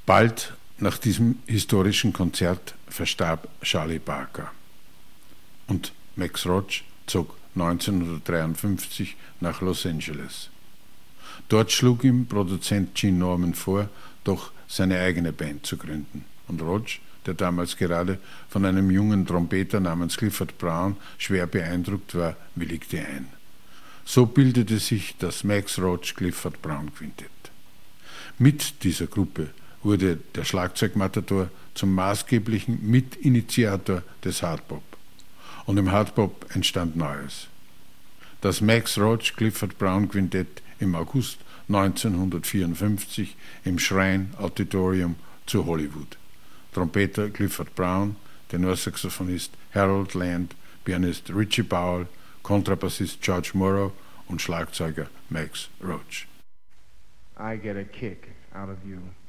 Bald nach diesem historischen Konzert verstarb Charlie Parker und Max Roach zog 1953 nach Los Angeles. Dort schlug ihm Produzent Gene Norman vor, doch seine eigene Band zu gründen. Und Roach, der damals gerade von einem jungen Trompeter namens Clifford Brown schwer beeindruckt war, willigte ein. So bildete sich das Max Roach Clifford Brown Quintett. Mit dieser Gruppe wurde der Schlagzeugmatador zum maßgeblichen Mitinitiator des Hardbop. Und im Hardbop entstand Neues. Das Max Roach Clifford Brown Quintett im August 1954 im Shrine Auditorium zu Hollywood. Trompeter Clifford Brown, Tenorsaxophonist Harold Land, Pianist Richie Powell, Kontrabassist George Morrow und Schlagzeuger Max Roach. I get a kick out of you.